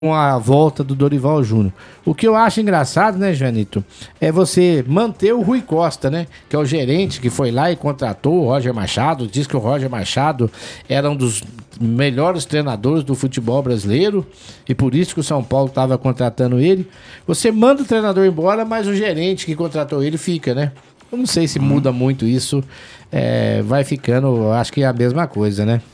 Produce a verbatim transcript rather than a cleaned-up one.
com a volta do Dorival Júnior. O que eu acho engraçado, né, Janito, é você manter o Rui Costa, né, que é o gerente que foi lá e contratou o Roger Machado, diz que o Roger Machado era um dos melhores treinadores do futebol brasileiro e por isso que o São Paulo estava contratando ele. Você manda o treinador embora, mas o gerente que contratou ele fica, né? Eu não sei se muda muito isso, é, vai ficando, acho que é a mesma coisa, né?